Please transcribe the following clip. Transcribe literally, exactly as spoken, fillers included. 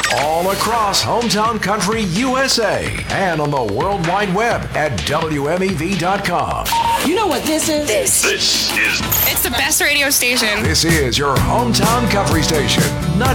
all across Hometown Country U S A and on the World Wide Web at W M E V dot com. You know what this is? This. This is. It's the best radio station. This is your Hometown Country Station, ninety